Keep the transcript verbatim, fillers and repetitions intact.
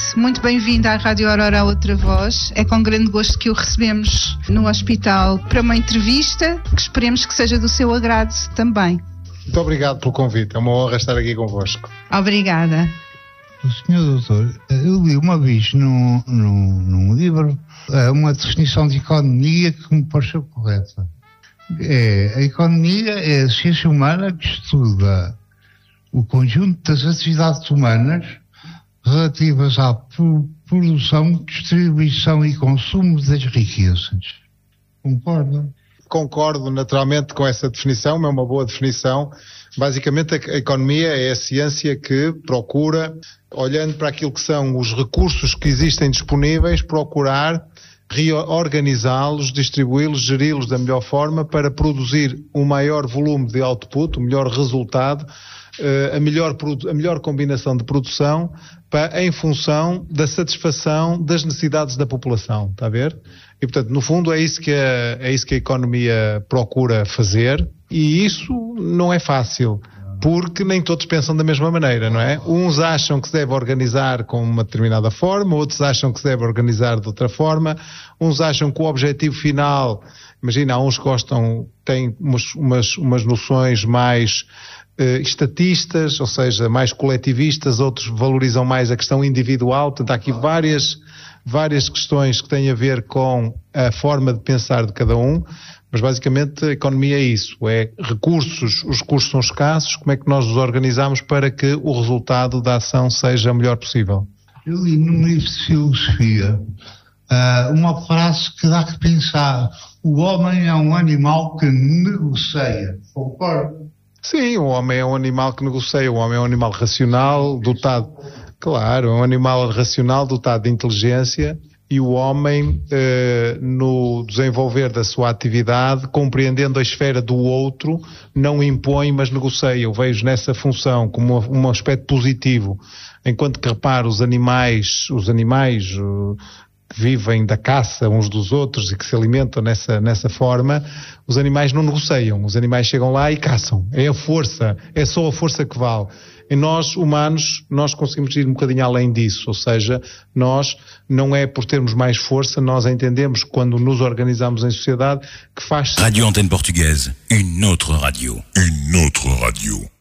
muito bem-vindo à Rádio Aurora, a outra voz. É com grande gosto que o recebemos no hospital para uma entrevista que esperemos que seja do seu agrado também. Muito obrigado pelo convite, é uma honra estar aqui convosco. Obrigada. senhor doutor, eu li uma vez num, num, num livro uma definição de economia que me pareceu correta. É, a economia é a ciência humana que estuda o conjunto das atividades humanas relativas à produção, distribuição e consumo das riquezas. Concorda? Concordo naturalmente com essa definição, é uma boa definição. Basicamente a economia é a ciência que procura, olhando para aquilo que são os recursos que existem disponíveis, procurar reorganizá-los, distribuí-los, geri-los da melhor forma para produzir um maior volume de output, o melhor resultado, a melhor, a melhor combinação de produção para, em função da satisfação das necessidades da população, está a ver? E portanto, no fundo é isso que a, é isso que a economia procura fazer, e isso não é fácil, porque nem todos pensam da mesma maneira, não é? Uns acham que se deve organizar com uma determinada forma, outros acham que se deve organizar de outra forma, uns acham que o objetivo final, imagina, há uns que gostam, têm umas, umas, umas noções mais uh, estatistas, ou seja, mais coletivistas, outros valorizam mais a questão individual, portanto há aqui várias, várias questões que têm a ver com a forma de pensar de cada um. Mas basicamente a economia é isso, é recursos, os recursos são escassos, como é que nós nos organizamos para que o resultado da ação seja o melhor possível? Eu li num livro de filosofia uh, uma frase que dá que pensar: o homem é um animal que negocia, concorda? Sim, o homem é um animal que negocia, o homem é um animal racional, dotado, claro, é um animal racional dotado de inteligência. E o homem, eh, no desenvolver da sua atividade, compreendendo a esfera do outro, não impõe, mas negocia. Eu vejo nessa função como um aspecto positivo. Enquanto que, reparo, os animais, os animais uh, que vivem da caça uns dos outros e que se alimentam nessa, nessa forma, os animais não negociam. Os animais chegam lá e caçam. É a força, é só a força que vale. E nós, humanos, nós conseguimos ir um bocadinho além disso, ou seja, nós não é por termos mais força, nós entendemos quando nos organizamos em sociedade que faz... Radio Antenne Portugaise, une autre radio, une autre radio.